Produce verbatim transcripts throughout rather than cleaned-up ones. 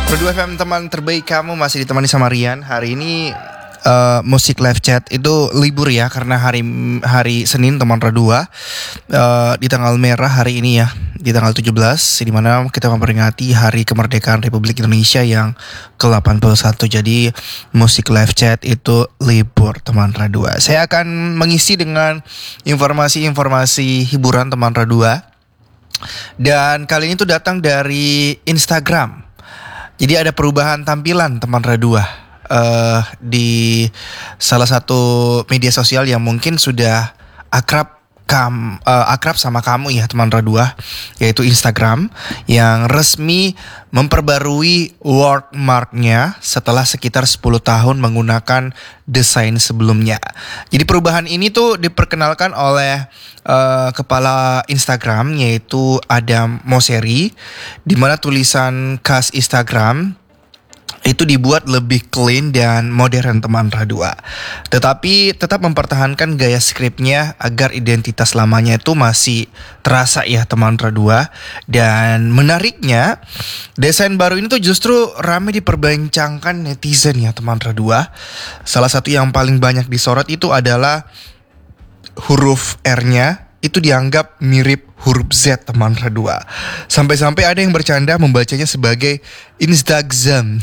Produk F M teman terbaik kamu masih ditemani sama Rian. Hari ini uh, musik live chat itu libur ya karena hari hari Senin teman Radua uh, di tanggal merah hari ini ya, di tanggal tujuh belas di mana kita memperingati Hari Kemerdekaan Republik Indonesia yang ke delapan puluh satu. Jadi musik live chat itu libur teman Radua. Saya akan mengisi dengan informasi-informasi hiburan teman Radua. Dan kali ini tuh datang dari Instagram. Jadi ada perubahan tampilan teman Radua uh, di salah satu media sosial yang mungkin sudah akrab kam, uh, akrab sama kamu ya teman Radua, yaitu Instagram yang resmi memperbarui watermark-nya setelah sekitar sepuluh tahun menggunakan desain sebelumnya. Jadi perubahan ini tuh diperkenalkan oleh uh, kepala Instagram yaitu Adam Mosseri, di mana tulisan khas Instagram itu dibuat lebih clean dan modern teman Radua. Tetapi tetap mempertahankan gaya skripnya agar identitas lamanya itu masih terasa ya teman Radua. Dan menariknya, desain baru ini tuh justru ramai diperbincangkan netizen ya teman Radua. Salah satu yang paling banyak disorot itu adalah huruf R-nya itu dianggap mirip huruf Z teman Radua. Sampai-sampai ada yang bercanda membacanya sebagai Instagram.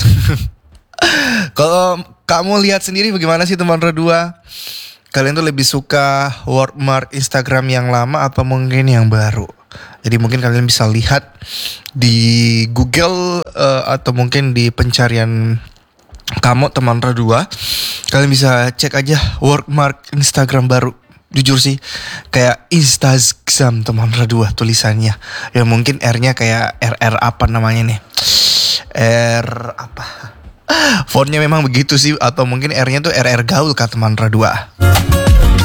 Kalau kamu lihat sendiri bagaimana sih teman Radua? Kalian tuh lebih suka watermark Instagram yang lama apa mungkin yang baru? Jadi mungkin kalian bisa lihat di Google uh, atau mungkin di pencarian kamu teman Radua. Kalian bisa cek aja watermark Instagram baru. Jujur sih kayak Instagram teman Radua tulisannya. Ya mungkin R-nya kayak R R apa namanya nih, R apa, fontnya memang begitu sih. Atau mungkin R-nya tuh R R gaul kah teman Radua.